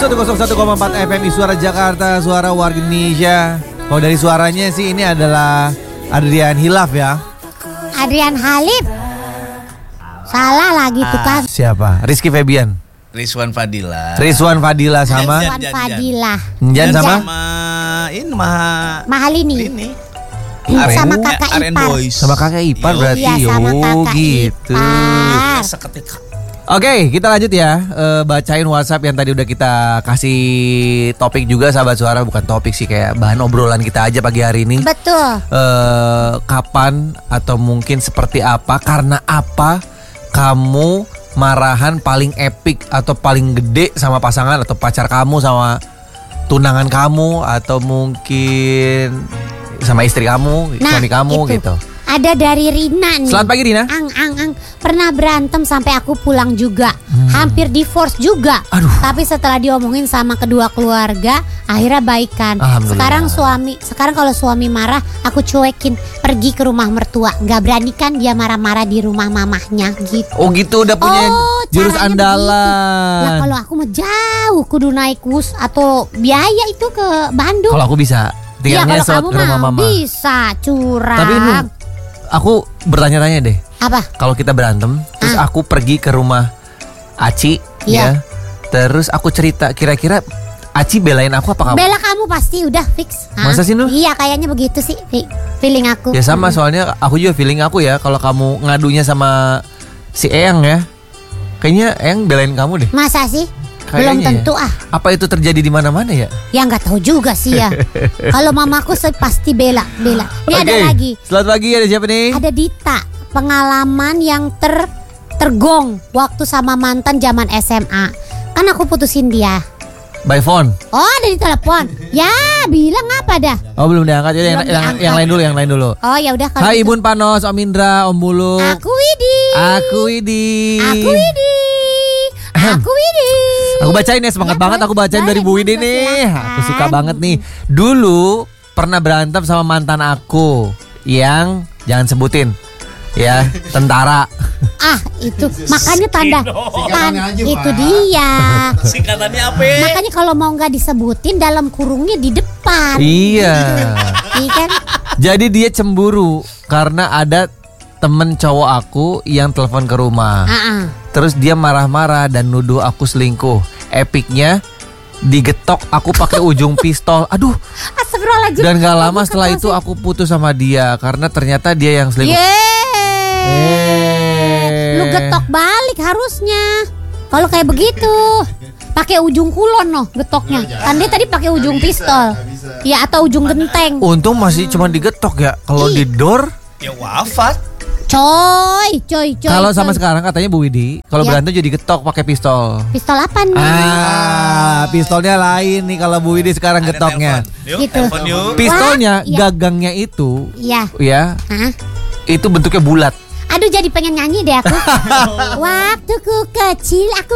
101,4 FM Suara Jakarta, suara warga Indonesia. Kalau dari suaranya sih ini adalah Adrian Hilaf ya. Adrian Halif. Salah lagi tuh kan. Siapa? Rizky Febian. Rizwan Fadila. Rizwan Fadila sama Rizwan Fadila. Jan sama ini Mahalini. ini. Sama kakak Aren ipar. Boys. sama kakak ipar Yo. berarti. Iya, sama kakak gitu. ipar. Seketika. Oke, kita lanjut ya. Bacain WhatsApp yang tadi udah kita kasih topik juga, sahabat suara. Bukan topik sih, kayak bahan obrolan kita aja pagi hari ini. Betul. Kapan atau mungkin seperti apa, karena apa kamu marahan paling epic atau paling gede sama pasangan atau pacar kamu, sama tunangan kamu, atau mungkin sama istri kamu, suami kamu itu. gitu. Ada dari Rina nih. Selamat pagi Rina. Ang. Pernah berantem sampai aku pulang juga. Hampir divorce juga. Aduh. Tapi setelah diomongin sama kedua keluarga, akhirnya baikan. Alhamdulillah. Sekarang kalau suami marah, aku cuekin, pergi ke rumah mertua. Gak berani kan dia marah-marah di rumah mamahnya gitu. Oh gitu, udah punya jurus caranya andalan. Lah kalau aku mau jauh kudu naik bus atau biaya itu ke Bandung. Kalau aku bisa, Ya tinggal kalau kamu ke rumah mah mama. bisa curang. Tapi lu, aku bertanya-tanya deh. Apa? Kalau kita berantem, terus aku pergi ke rumah Aci, Iya. ya. Terus aku cerita, kira-kira Aci belain aku apa kamu? Bela kamu pasti udah fix. Hah? Masa sih, Nur? Iya kayaknya begitu sih feeling aku. Ya sama, soalnya aku juga feeling aku ya. Kalau kamu ngadunya sama si Eyang ya, kayaknya Eyang belain kamu deh. Masa sih? Belum Kayaknya tentu ya. ah. Apa itu terjadi di mana-mana ya? Ya nggak tahu juga sih ya. Kalau mamaku pasti bela. Ini ada Oke, lagi. Selamat pagi, ada siapa nih? Ada Dita. Pengalaman yang tergong waktu sama mantan zaman SMA. Kan aku putusin dia. By phone. Oh ada di telepon. Ya bilang apa dah? Oh belum diangkat. Yaudah, Belum diangkat. yang lain dulu. Oh ya udah kalau Hai gitu. Ibun Panos, Om Indra, Om Bulu. Aku Widi. Aku bacain ya, semangat Ya, banget aku bacain boleh, dari Bu Widi monggo, nih. silakan. Aku suka banget nih. Dulu pernah berantem sama mantan aku yang jangan sebutin ya, tentara. Ah itu makanya itu dia. Singkatannya apa? Makanya kalau mau nggak disebutin dalam kurungnya di depan. Iya. Iya kan? Jadi dia cemburu karena ada temen cowok aku yang telepon ke rumah. Terus dia marah-marah dan nuduh aku selingkuh. Epicnya digetok aku pakai ujung pistol. Aduh. Astagfirullahaladzim. Dan gak lama setelah itu aku putus sama dia karena ternyata dia yang selingkuh. Lu getok balik harusnya. Kalau kayak begitu. Pakai ujung kulon loh getoknya. Kan dia tadi pakai ujung pistol. Ya atau ujung genteng. Untung masih cuma digetok ya. Kalau Ih. didor, Ya wafat. Coy. kalau sama sekarang katanya Bu Widi, kalau Ya. berantem jadi getok pakai pistol. Pistol apa nih? Pistolnya lain nih kalau Bu Widi sekarang getoknya. Yuk, Gitu. telepon yuk. Pistolnya Wah, iya. gagangnya itu, Iya. ya, Hah? itu bentuknya bulat. Aduh jadi pengen nyanyi deh aku. Waktu ku kecil aku